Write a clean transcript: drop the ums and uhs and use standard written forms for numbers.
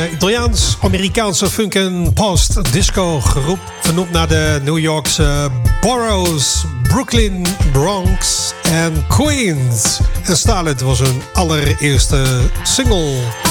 Italiaans-Amerikaanse funk- en post-disco groep, vernoemd naar de New Yorkse boroughs Brooklyn, Bronx en Queens. En Starlet was hun allereerste single.